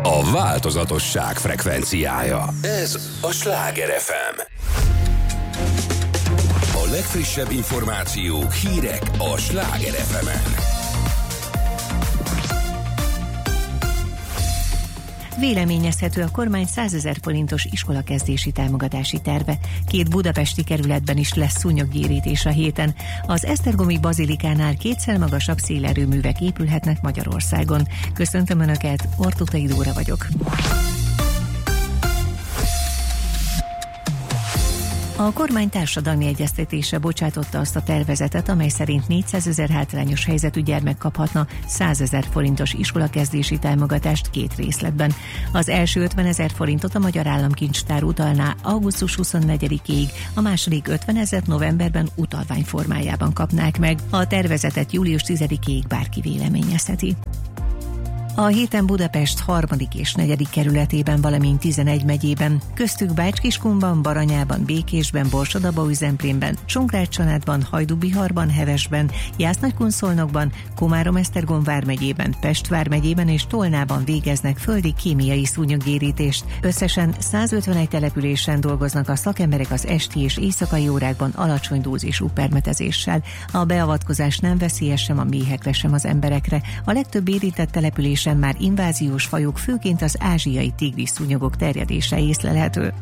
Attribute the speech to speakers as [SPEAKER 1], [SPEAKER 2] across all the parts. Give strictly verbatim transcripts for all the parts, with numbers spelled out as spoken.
[SPEAKER 1] A változatosság frekvenciája. Ez a Sláger ef em. A legfrissebb információk, hírek a Sláger ef emen.
[SPEAKER 2] Véleményezhető a kormány százezer forintos iskolakezdési támogatási terve. Két budapesti kerületben is lesz szúnyoggyérítés a héten. Az esztergomi bazilikánál kétszer magasabb szélerőművek épülhetnek Magyarországon. Köszöntöm Önöket, Ortutai Dóra vagyok. A kormány társadalmi egyeztetése bocsátotta azt a tervezetet, amely szerint négyszázezer hátrányos helyzetű gyermek kaphatna százezer forintos iskolakezdési támogatást két részletben. Az első ötvenezer forintot a Magyar Államkincstár utalná augusztus huszonnegyedikéig, a második ötvenezret novemberben utalvány formájában kapnák meg. A tervezetet július tizedikéig bárki véleményezheti. A héten Budapest harmadik és negyedik kerületében, valamint tizenegy megyében, köztük Bács-Kiskunban, Baranyában, Békésben, Borsod-Abaúj-Zemplénben, Csongrád-Csanádban, Hajdú-Biharban, Hevesben, Jász-Nagykunszolnokban, Komárom-Esztergom vármegyében, Pest vármegyében és Tolnában végeznek földi kémiai szúnyoggyérítést. Összesen százötvenegy településen dolgoznak a szakemberek az esti és éjszakai órákban alacsony dózisú permetezéssel. A beavatkozás nem veszélyes sem a méhekre, sem az emberekre. A legtöbb érintett település sem már inváziós fajok, főként az ázsiai tigrisszúnyogok terjedése észlelhető.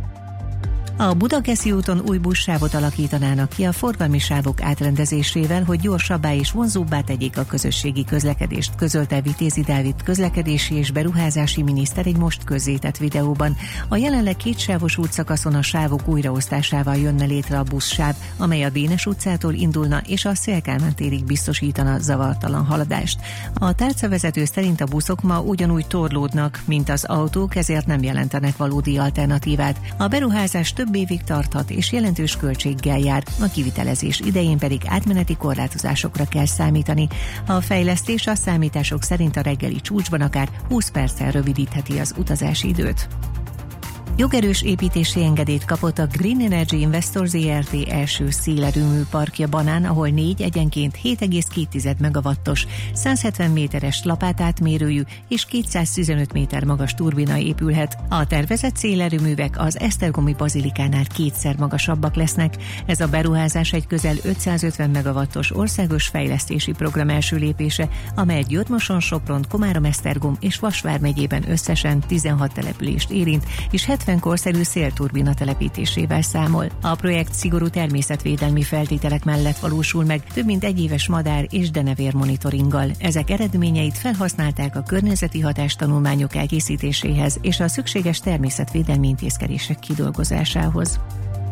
[SPEAKER 2] A Budakeszi úton új buszsávot alakítanának ki a forgalmi sávok átrendezésével, hogy gyorsabbá és vonzóbbá tegyék a közösségi közlekedést, közölte Vitézi Dávid közlekedési és beruházási miniszter egy most közzétett videóban. A jelenleg kétsávos útszakaszon a sávok újraosztásával jönne létre a buszsáv, amely a Dénes utcától indulna és a Széll-Kálmán térig biztosítana zavartalan haladást. A tárcavezető szerint a buszok ma ugyanúgy torlódnak, mint az autók, ezért nem jelentenek valódi alternatívát. A beruházás több évig tarthat és jelentős költséggel jár, a kivitelezés idején pedig átmeneti korlátozásokra kell számítani. A fejlesztés a számítások szerint a reggeli csúcsban akár húsz perccel rövidítheti az utazási időt. Jogerős építési engedélyt kapott a Green Energy Investor zé er té első szélerőmű parkja Banán, ahol négy egyenként hét egész két megawattos, százhetven méteres lapátátmérőjű és kétszáztizenöt méter magas turbina épülhet. A tervezett szélerőművek az esztergomi bazilikánál kétszer magasabbak lesznek. Ez a beruházás egy közel ötszázötven megawattos országos fejlesztési program első lépése, amely Győr-Moson, Sopron, Komárom-Esztergom és Vas vármegyében összesen tizenhat települést érint, és hetven korszerű szélturbina telepítésével számol. A projekt szigorú természetvédelmi feltételek mellett valósul meg, több mint egy éves madár és denevér monitoringgal. Ezek eredményeit felhasználták a környezeti hatástanulmányok elkészítéséhez és a szükséges természetvédelmi intézkedések kidolgozásához.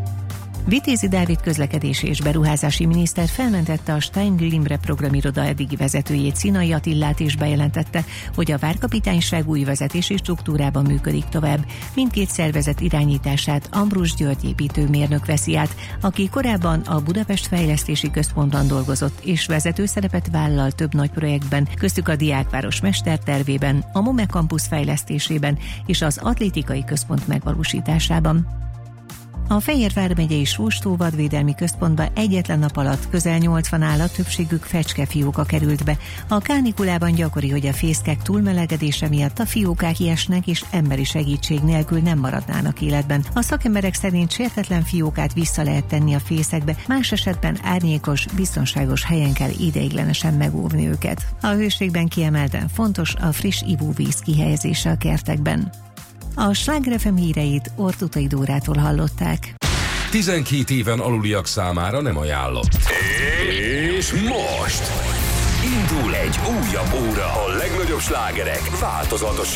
[SPEAKER 2] Vitézi Dávid közlekedési és beruházási miniszter felmentette a Steingl Imre programiroda eddigi vezetőjét, Színai Attillát, és bejelentette, hogy a várkapitányság új vezetési struktúrában működik tovább. Mindkét szervezet irányítását Ambrus György építőmérnök veszi át, aki korábban a Budapest Fejlesztési Központban dolgozott és vezető szerepet vállal több nagy projektben, köztük a Diákváros mestertervében, a MOME Campus fejlesztésében és az Atlétikai Központ megvalósításában. A Fejér vármegyei Sóstó vadvédelmi központba egyetlen nap alatt közel nyolcvan állat, többségük fecskefióka került be. A kánikulában gyakori, hogy a fészkek túlmelegedése miatt a fiókák kiesnek és emberi segítség nélkül nem maradnának életben. A szakemberek szerint sértetlen fiókát vissza lehet tenni a fészekbe, más esetben árnyékos, biztonságos helyen kell ideiglenesen megóvni őket. A hőségben kiemelten fontos a friss ivóvíz kihelyezése a kertekben. A Sláger ef em híreit Ortutai Dórától hallották.
[SPEAKER 1] tizenkét éven aluliak számára nem ajánlott. És most indul egy újabb óra a legnagyobb slágerek változatosan.